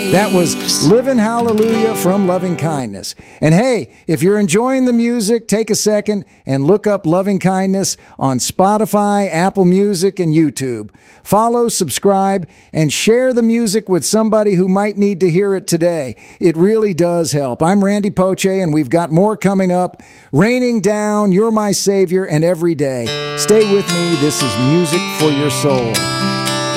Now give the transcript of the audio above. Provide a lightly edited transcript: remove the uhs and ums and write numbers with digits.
That was Living Hallelujah from Loving Kindness. And hey, if you're enjoying the music, take a second and look up Loving Kindness on Spotify, Apple Music, and YouTube. Follow, subscribe, and share the music with somebody who might need to hear it today. It really does help. I'm Randy Poche, and we've got more coming up. Raining Down, You're My Savior, and Every Day. Stay with me. This is Music for Your Soul.